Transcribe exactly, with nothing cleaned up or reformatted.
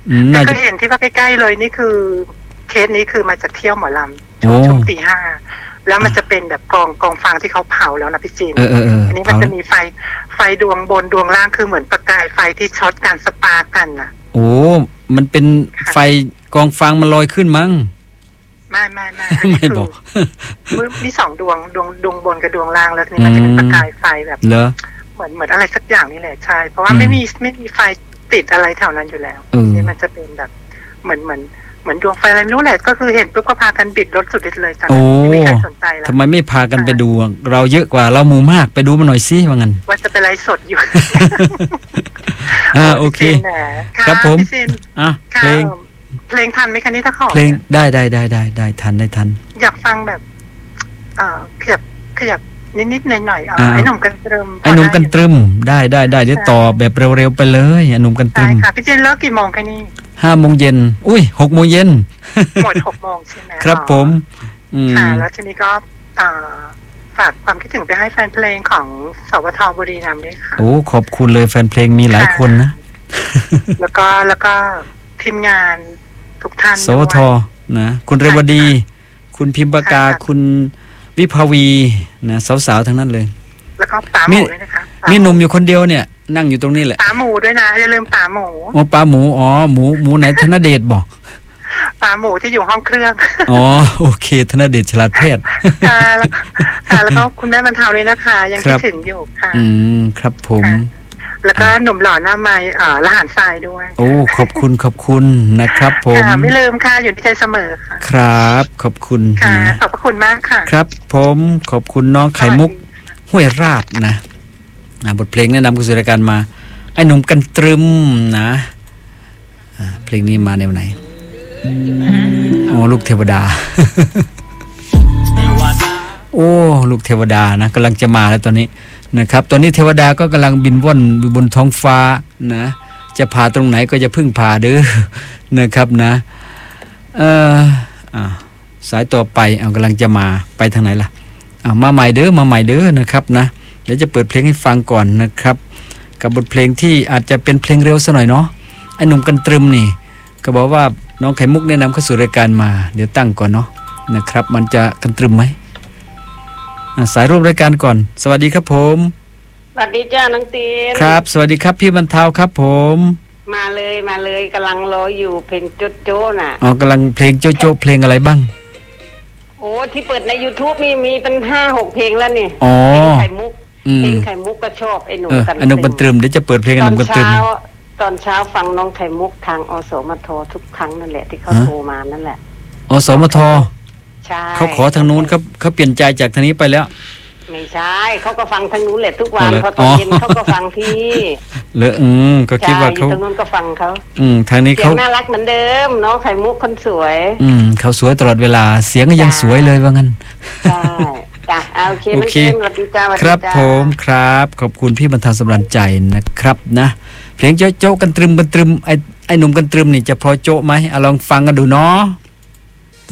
แต่เคยเห็นที่ว่าใกล้ๆเลยนี่คือเคสนี้คือมาจากเที่ยวหมอลำช่วงช่วงตีห้าแล้วมันจะเป็นแบบกองกองฟางที่เขาเผาแล้วนะพี่จีนเออเออเอออันนี้มันจะมีไฟไฟดวงบนดวงล่างคือเหมือนประกายไฟที่ช็อตกันสปาร์กันน่ะโอ้มันเป็นไฟกองฟางมันลอยขึ้นมั้งไม่ไม่ไม่ไม่บอกมีสองดวงดวงดวงบนกับดวงล่างแล้วนี่มันจะเป็นประกายไฟแบบเหรอเหมือนเหมือนอะไรสักอย่างนี่แหละใช่เพราะว่าไม่มีไม่มีไฟติดอะไรแถวนั้นอยู่แล้วนี่มันจะเป็นแบบเหมือนเหมือนเหมือนดวงไฟอะไรไม่รู้แหละก็คือเห็นปุ๊บก็พากันบิดรถสุดฤทธิ์เลยจ้ะไม่มีใครสนใจแล้วทำไมไม่พากันไปดูเราเยอะกว่าเราหมู่มากไปดูมาหน่อยสิว่างั้นว่าจะไปไลฟ์สดอยู่อ่าโอเคครับผมอ่ะเพลงเพลงทันไหมคะนี่ถ้าขอเพลงได้ได้ได้ได้ได้ทันได้ทันอยากฟังแบบเอ่อขยับขยับนิดๆหน่อยๆไอ้หนุ่มกันตรึมไอ้หนุ่มกันตรึมได้ได้ได้เดี๋ยวต่อแบบเร็วๆไปเลยไอ้หนุ่มกันตรึมได้ค่ะพี่เจนเลิกกี่โมงคะนี่ห้าโมงเย็นอุ้ยหกโมงเย็นหมดหกโมงใช่ไหมครับผมค่ะแล้วทีนี้ก็ฝากความคิดถึงไปให้แฟนเพลงของสวทบุรีรัมย์ด้วยค่ะโอ้ขอบคุณเลยแฟนเพลงมีหลายคนนะแล้วก็แล้วก็ทีมงานทุกท่านสวทนะคุณเรวดีคุณพิมพ์ปากาคุณวิภาวีนะสาวๆทั้งนั้นเลยแล้วก็ป๋าหมูด้วยนะคะมีหนุ่มอยู่คนเดียวเนี่ยนั่งอยู่ตรงนี้แหละป๋าหมูด้วยนะอย่าลืมป๋าหมูอ๋อป๋าหมูอ๋อหมูหมูไหนธนเดชบอกป๋าหมูที่อยู่ห้องเครื่องอ๋อโอเคธนเดชฉลาดเพศค่ะแล้วก็คุณแม่บรรเทาเลยนะคะยังคิดถึงอยู่ค่ะอืมครับผมแล้วก็หนุ่มหล่อหน้าไม้อ่าละหารทรายด้วยโอ้ขอบคุณขอบคุณนะครับผมค่ะไม่ลืมค่ะอยู่ในใจเสมอค่ะครับขอบคุณค่ะขอบพระคุณมากค่ะครับผมขอบคุณน้องไข่มุกห้วยราชนะบทเพลงแนะนำคุณสุรการมาไอ้หนุ่มกันตรึมนะเพลงนี้มาแนวไหนโอ้ลูกเทวดาโอ้ลูกเทวดานะกำลังจะมาแล้วตอนนี้นะครับตอนนี้เทวดาก็กำลังบินว่อนบนท้องฟ้านะจะพาตรงไหนก็จะพึ่งพาเด้อนะครับนะเอ่ออ่าสายต่อไปเอากำลังจะมาไปทางไหนล่ะเอามาใหม่เด้อมาใหม่เด้อนะครับนะเดี๋ยวจะเปิดเพลงให้ฟังก่อนนะครับกับบทเพลงที่อาจจะเป็นเพลงเร็วซะหน่อยเนาะไอ้หนุ่มกันตรึมนี่ก็บอกว่าน้องไข่มุกแนะนำเข้าสู่รายการมาเดี๋ยวตั้งก่อนเนาะนะครับมันจะกันตรึมไหมสายรูปรายการก่อนสวัสดีครับผมสวัสดีจ้าน้องตีนครับสวัสดีครับพี่บรรเทาครับผมมาเลยมาเลยกำลังรออยู่เพลงโจ๊ะโจ๊ะน่ะอ๋อกำลังเพลงโจ๊ะโจ๊ะเพลงอะไรบ้างโอ้ที่เปิดใน YouTube มีมีเป็นห้าหกเพลงแล้วนี่อ๋อไข่มุกเพลงไข่มุกก็ชอบไอ้หนุ่มกันไอ้หนุ่มกันตรึมเดี๋ยวจะเปิดเพลงไอ้หนุ่มกันตรึมตอนเช้าตอนเช้าฟังน้องไข่มุกทางอสมททุกครั้งนั่นแหละที่เขาโทรมานั่นแหละอสมทใช่เขาขอทางนู้นเขาเขาเปลี่ยนใจจากทางนี้ไปแล้วไม่ใช่เขาก็ฟังทางนู้นแหละทุกวันพอตอนเย็นเขาก็ฟังพี่เหรออืมก็คิดว่าเขาทางนู้นก็ฟังเขาอืมทางนี้เขาน่ารักเหมือนเดิมน้องไข่มุกคนสวยอืมเขาสวยตลอดเวลาเสียงก็ยังสวยเลยว่างั้นใช่จ้ะโอเคโอเคครับผมครับขอบคุณพี่บรรเทาสำราญใจนะครับนะเพลงโจ๊ะโจ๊ะกันตรึมกันตรึมไอ้ไอ้หนุ่มกันตรึมนี่จะพอโจ๊ะไหมเอาลองฟังกันดูเนาะ